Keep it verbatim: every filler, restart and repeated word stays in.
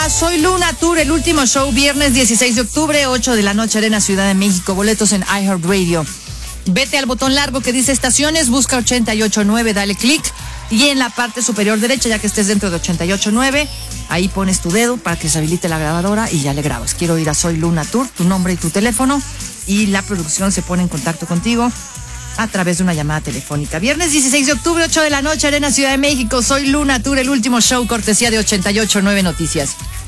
a Soy Luna Tour, el último show, viernes dieciséis de octubre, ocho de la noche, Arena Ciudad de México. Boletos en iHeartRadio. Vete al botón largo que dice estaciones, busca ochenta y ocho punto nueve, dale clic. Y en la parte superior derecha, ya que estés dentro de ochenta y ocho punto nueve, ahí pones tu dedo para que se habilite la grabadora y ya le grabas. Quiero ir a Soy Luna Tour, tu nombre y tu teléfono, y la producción se pone en contacto contigo a través de una llamada telefónica. Viernes dieciséis de octubre, ocho de la noche, Arena Ciudad de México. Soy Luna Tour, el último show, cortesía de ochenta y ocho punto nueve Noticias.